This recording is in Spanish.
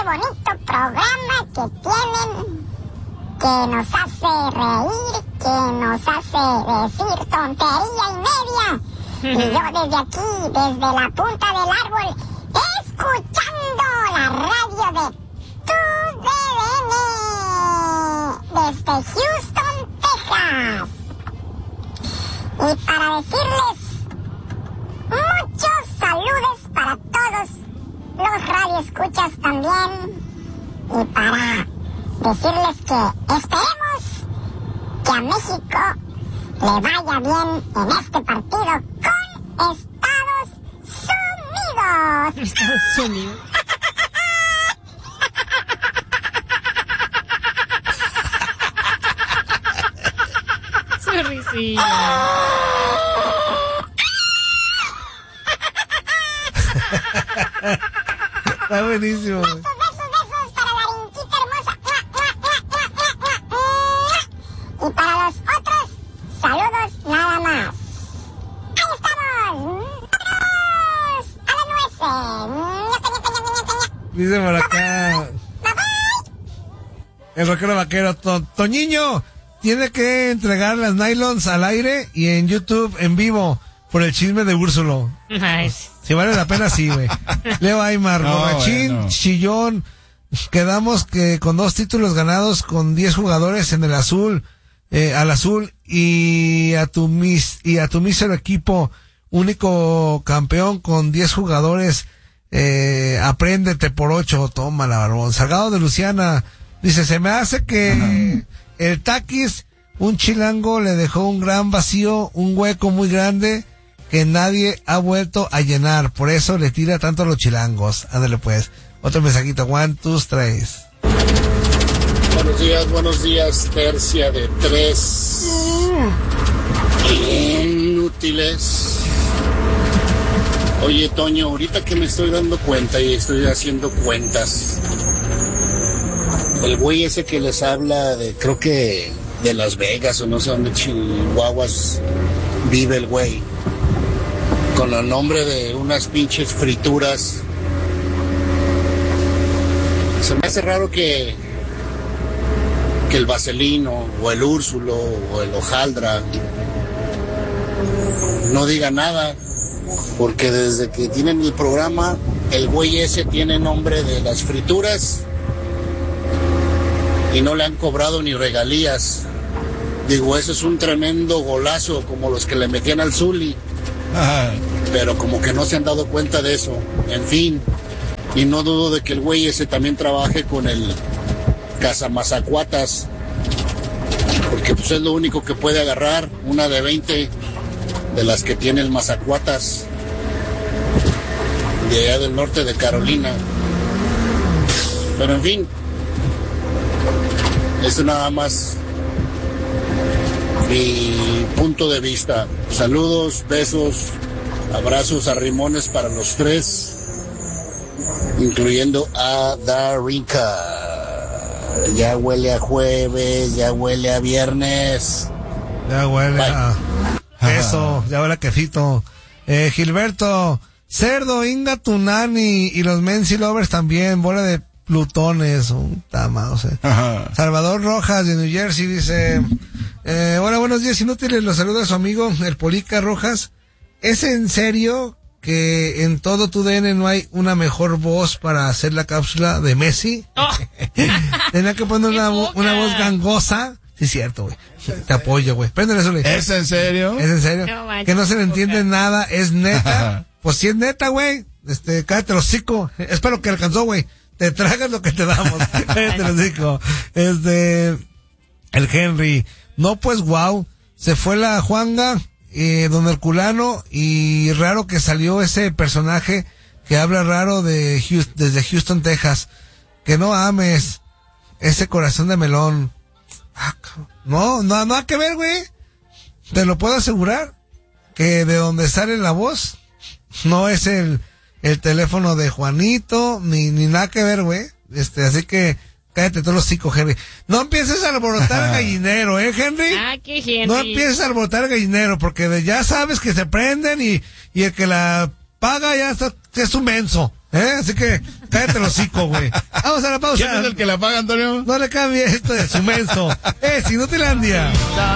bonito programa que tienen, que nos hace reír, que nos hace decir tontería y media. Y yo desde aquí, desde la punta del árbol, escuchando la radio de TUDN desde Houston, Texas. Y para decirles muchos saludos para todos los radioescuchas también. Y para decirles que esperemos que a México le vaya bien en este partido con Estados Unidos. Estados Unidos. Su risilla. Está buenísimo. Besos para la rinquita hermosa. Y para los otros, saludos nada más. Ahí estamos. ¡Vámonos a la nuez! Dice por acá. El rockero vaquero Toñiño tiene que entregar las nylons al aire y en YouTube en vivo por el chisme de Úrsulo. Nice. Si vale la pena, sí, güey. Leo Aymar, Borrachín, Chillón. Quedamos que con 2 títulos ganados con 10 jugadores en el azul, al azul y a tu mísero equipo, único campeón con 10 jugadores, apréndete por 8, tómala, barbón. Salgado de Luciana, dice, se me hace que el Taquis, un chilango, le dejó un gran vacío, un hueco muy grande que nadie ha vuelto a llenar, por eso le tira tanto a los chilangos. Ándale pues, otro mensajito, 1, 2, 3. Buenos días, tercia de 3 inútiles. Oye, Toño, ahorita que me estoy dando cuenta y estoy haciendo cuentas, el güey ese que les habla de, creo que de Las Vegas o no sé dónde chihuahuas vive el güey, con el nombre de unas pinches frituras. Se me hace raro que el Vaselino o el Úrsulo o el Hojaldra no diga nada, porque desde que tienen el programa el güey ese tiene nombre de las frituras y no le han cobrado ni regalías. Digo, eso es un tremendo golazo como los que le metían al Zuli. Pero como que no se han dado cuenta de eso. En fin, y no dudo de que el güey ese también trabaje con el Cazamazacuatas, porque pues es lo único que puede agarrar, una de 20 de las que tiene el Mazacuatas de allá del norte de Carolina. Pero en fin, eso nada más mi punto de vista. Saludos, besos, abrazos, arrimones para los 3, incluyendo a Darinka. Ya huele a jueves, ya huele a viernes. Ya huele a eso, ya huele a quesito. Gilberto, Cerdo, Inga Tunani y los Menzi Lovers también, bola de plutones, un tamaño. Salvador Rojas de New Jersey dice, hola, buenos días inútiles, los saluda a su amigo el Polica Rojas. ¿Es en serio que en todo TUDN no hay una mejor voz para hacer la cápsula de Messi? Oh. Tenía que poner una voz gangosa. Sí, cierto, güey. Te apoyo, güey. Préndele eso, güey. ¿Es en serio? ¿Es en serio? No, que no se le entiende nada, es neta. Pues si es neta, güey, cállate el hocico. Espero que alcanzó, güey. Te tragas lo que te damos. Cállate el hocico. El Henry. No, pues, wow. Se fue la Juanga, don Herculano, y raro que salió ese personaje que habla raro desde Houston, Texas. Que no ames ese corazón de melón. No hay que ver, güey. Te lo puedo asegurar que de donde sale la voz no es el teléfono de Juanito, ni nada que ver, güey. Así que cállate todos los hocico, Henry. No empieces a alborotar el gallinero, Henry. ¿Qué Henry? No empieces a alborotar el gallinero, porque ya sabes que se prenden y el que la paga ya está, es un menso, Así que cállate los hocico, güey. Vamos a la pausa. ¿Quién es el que la paga, Antonio? No le cambie esto de su menso. Es Inutilandia.